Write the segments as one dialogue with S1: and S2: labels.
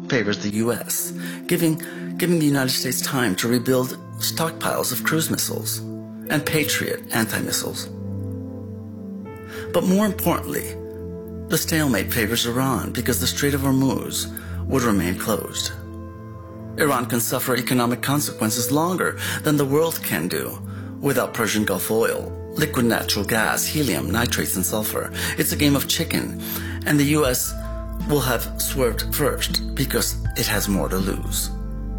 S1: favors the U.S., giving the United States time to rebuild stockpiles of cruise missiles and Patriot anti-missiles. But more importantly, the stalemate favors Iran because the Strait of Hormuz would remain closed. Iran can suffer economic consequences longer than the world can do without Persian Gulf oil, liquid natural gas, helium, nitrates, and sulfur. It's a game of chicken, and the U.S. will have swerved first because it has more to lose.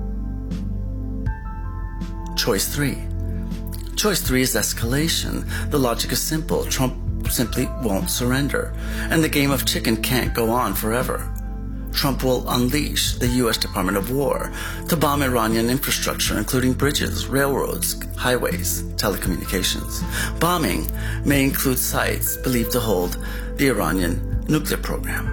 S1: Choice 3. Choice 3 is escalation. The logic is simple. Trump simply won't surrender, and the game of chicken can't go on forever. Trump will unleash the U.S. Department of War to bomb Iranian infrastructure, including bridges, railroads, highways, telecommunications. Bombing may include sites believed to hold the Iranian nuclear program.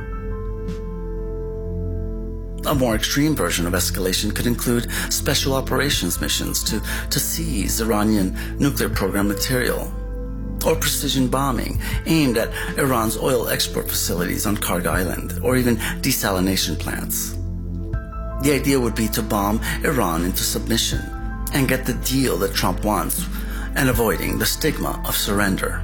S1: A more extreme version of escalation could include special operations missions to seize Iranian nuclear program material, or precision bombing aimed at Iran's oil export facilities on Karg Island, or even desalination plants. The idea would be to bomb Iran into submission and get the deal that Trump wants, and avoiding the stigma of surrender.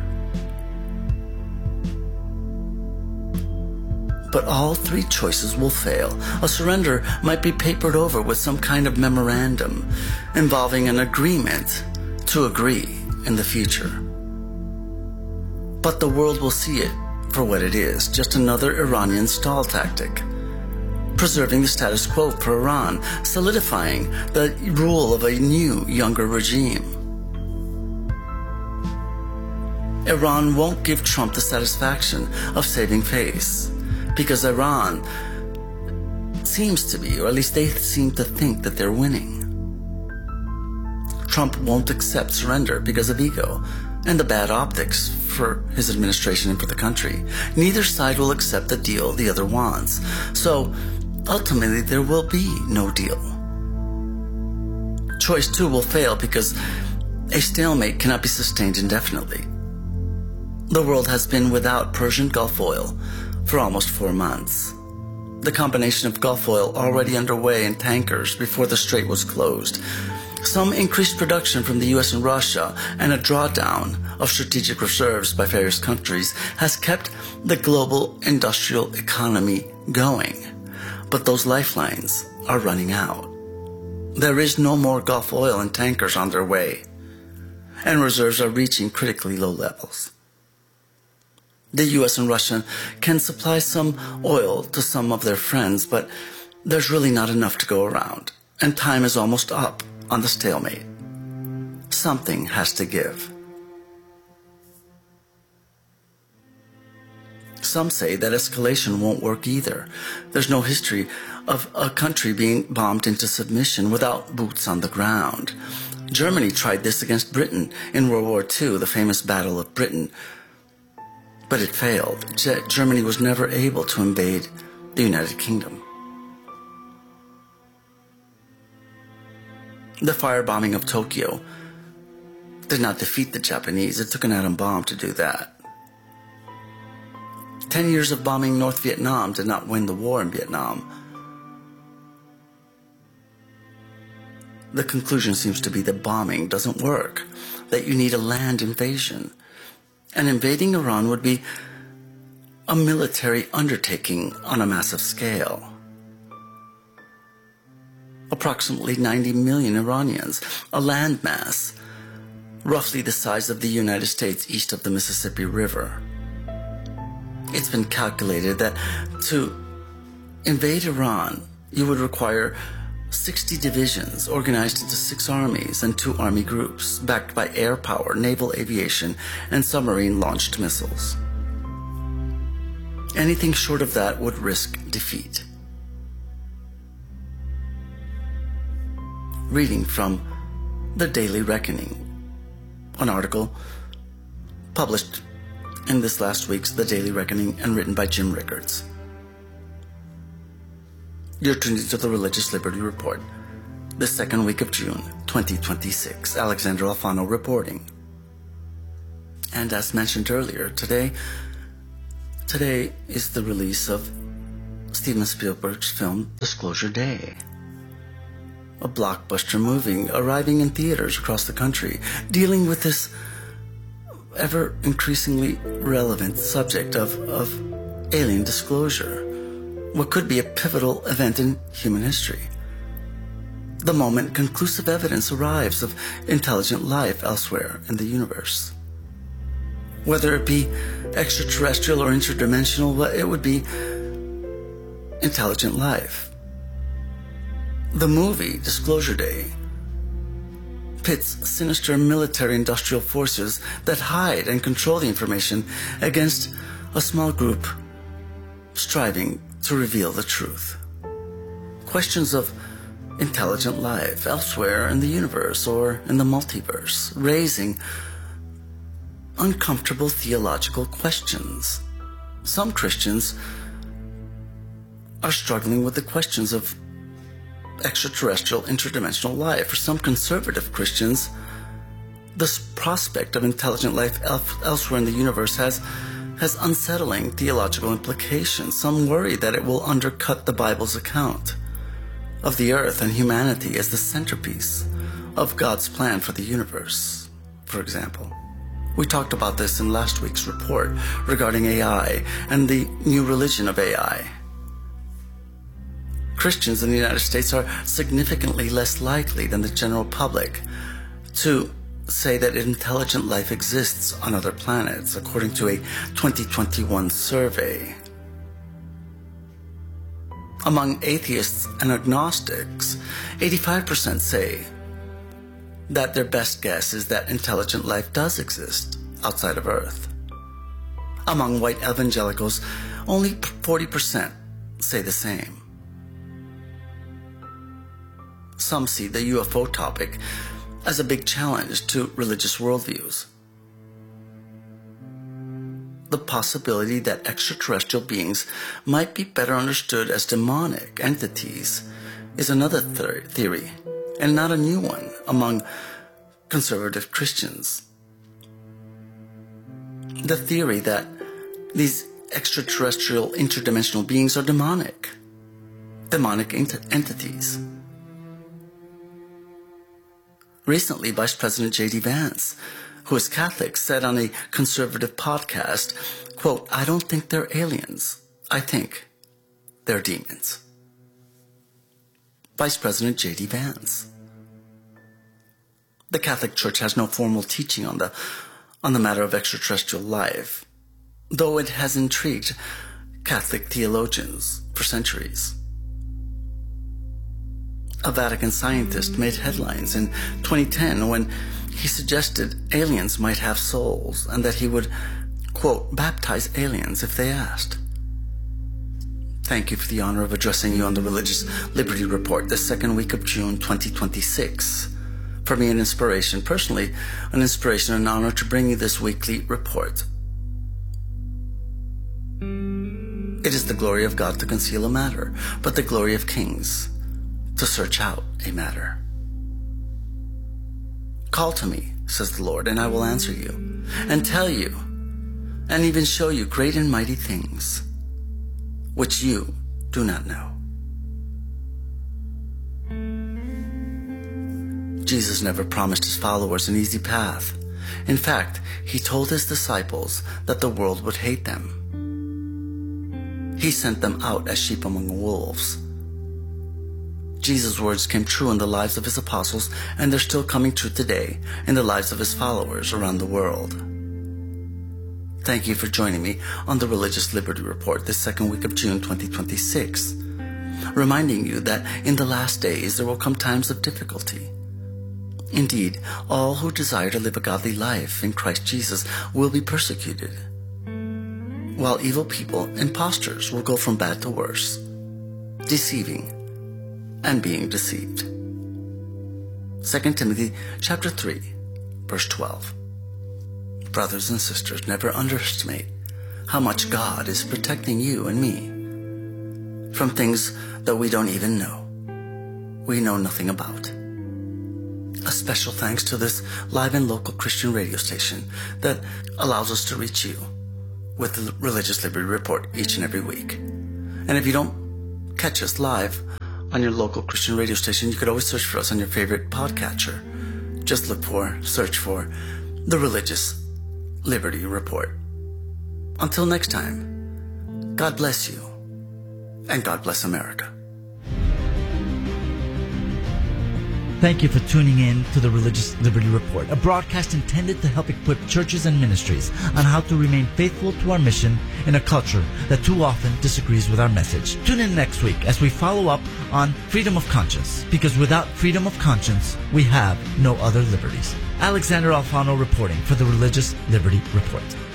S1: But all three choices will fail. A surrender might be papered over with some kind of memorandum involving an agreement to agree in the future. But the world will see it for what it is, just another Iranian stall tactic, preserving the status quo for Iran, solidifying the rule of a new, younger regime. Iran won't give Trump the satisfaction of saving face, because Iran seems to be, or at least they seem to think that they're winning. Trump won't accept surrender because of ego and the bad optics for his administration and for the country. Neither side will accept the deal the other wants. So, ultimately, there will be no deal. Choice 2 will fail because a stalemate cannot be sustained indefinitely. The world has been without Persian Gulf oil for almost 4 months. The combination of Gulf oil already underway in tankers before the strait was closed, some increased production from the U.S. and Russia, and a drawdown of strategic reserves by various countries has kept the global industrial economy going. But those lifelines are running out. There is no more Gulf oil in tankers on their way, and reserves are reaching critically low levels. The U.S. and Russia can supply some oil to some of their friends, but there's really not enough to go around, and time is almost up on the stalemate. Something has to give. Some say that escalation won't work either. There's no history of a country being bombed into submission without boots on the ground. Germany tried this against Britain in World War II, the famous Battle of Britain, but it failed. Germany was never able to invade the United Kingdom. The firebombing of Tokyo did not defeat the Japanese. It took an atom bomb to do that. 10 years of bombing North Vietnam did not win the war in Vietnam. The conclusion seems to be that bombing doesn't work, that you need a land invasion. And invading Iran would be a military undertaking on a massive scale. Approximately 90 million Iranians, a landmass roughly the size of the United States east of the Mississippi River. It's been calculated that to invade Iran, you would require 60 divisions organized into 6 armies and 2 army groups, backed by air power, naval aviation, and submarine-launched missiles. Anything short of that would risk defeat. Reading from The Daily Reckoning, an article published in this last week's The Daily Reckoning and written by Jim Rickards. You're tuned into the Religious Liberty Report, the second week of June, 2026. Alexander Alfano reporting. And as mentioned earlier, today is the release of Steven Spielberg's film Disclosure Day, a blockbuster movie arriving in theaters across the country, dealing with this ever increasingly relevant subject of alien disclosure, what could be a pivotal event in human history. The moment conclusive evidence arrives of intelligent life elsewhere in the universe. Whether it be extraterrestrial or interdimensional, it would be intelligent life. The movie Disclosure Day pits sinister military-industrial forces that hide and control the information against a small group striving to reveal the truth. Questions of intelligent life elsewhere in the universe or in the multiverse, raising uncomfortable theological questions. Some Christians are struggling with the questions of extraterrestrial interdimensional life. For some conservative Christians, this prospect of intelligent life elsewhere in the universe has unsettling theological implications. Some worry that it will undercut the Bible's account of the earth and humanity as the centerpiece of God's plan for the universe, for example. We talked about this in last week's report regarding AI and the new religion of AI. Christians in the United States are significantly less likely than the general public to say that intelligent life exists on other planets, according to a 2021 survey. Among atheists and agnostics, 85% say that their best guess is that intelligent life does exist outside of Earth. Among white evangelicals, only 40% say the same. Some see the UFO topic as a big challenge to religious worldviews. The possibility that extraterrestrial beings might be better understood as demonic entities is another theory, and not a new one among conservative Christians. The theory that these extraterrestrial interdimensional beings are demonic entities. Recently, Vice President J.D. Vance, who is Catholic, said on a conservative podcast, quote, "I don't think they're aliens. I think they're demons." Vice President J.D. Vance. The Catholic Church has no formal teaching on the matter of extraterrestrial life, though it has intrigued Catholic theologians for centuries. A Vatican scientist made headlines in 2010 when he suggested aliens might have souls and that he would, quote, "baptize aliens if they asked." Thank you for the honor of addressing you on the Religious Liberty Report this second week of June 2026. For me, an inspiration, personally, an inspiration and honor to bring you this weekly report. It is the glory of God to conceal a matter, but the glory of kings to search out a matter. Call to me, says the Lord, and I will answer you, and tell you, and even show you great and mighty things, which you do not know. Jesus never promised his followers an easy path. In fact, he told his disciples that the world would hate them. He sent them out as sheep among wolves. Jesus' words came true in the lives of his apostles, and they're still coming true today in the lives of his followers around the world. Thank you for joining me on the Religious Liberty Report this second week of June 2026, reminding you that in the last days there will come times of difficulty. Indeed, all who desire to live a godly life in Christ Jesus will be persecuted, while evil people, impostors, will go from bad to worse, deceiving and being deceived. 2 Timothy chapter 3, verse 12. Brothers and sisters, never underestimate how much God is protecting you and me from things that we don't even know, we know nothing about. A special thanks to this live and local Christian radio station that allows us to reach you with the Religious Liberty Report each and every week. And if you don't catch us live on your local Christian radio station. You could always search for us on your favorite podcatcher. Just search for The Religious Liberty Report. Until next time, God bless you, and God bless America.
S2: Thank you for tuning in to the Religious Liberty Report, a broadcast intended to help equip churches and ministries on how to remain faithful to our mission in a culture that too often disagrees with our message. Tune in next week as we follow up on freedom of conscience, because without freedom of conscience, we have no other liberties. Alexander Alfano reporting for the Religious Liberty Report.